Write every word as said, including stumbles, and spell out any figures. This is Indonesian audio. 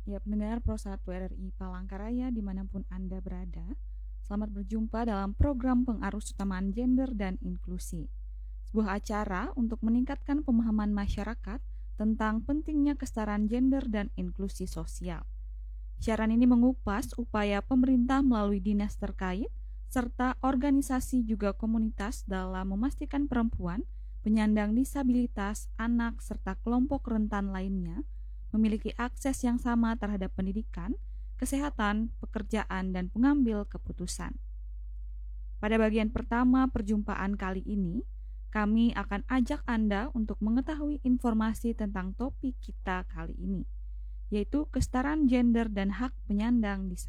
Ya, pendengar Pro satu R R I Palangkaraya dimanapun Anda berada, selamat berjumpa dalam program Pengarus Utamaan Gender dan Inklusi, sebuah acara untuk meningkatkan pemahaman masyarakat tentang pentingnya kesetaraan gender dan inklusi sosial. Siaran ini mengupas upaya pemerintah melalui dinas terkait, serta organisasi juga komunitas dalam memastikan perempuan, penyandang disabilitas, anak, serta kelompok rentan lainnya memiliki akses yang sama terhadap pendidikan, kesehatan, pekerjaan, dan pengambil keputusan. Pada bagian pertama perjumpaan kali ini, kami akan ajak Anda untuk mengetahui informasi tentang topik kita kali ini, yaitu kesetaraan gender dan hak penyandang disabilitas.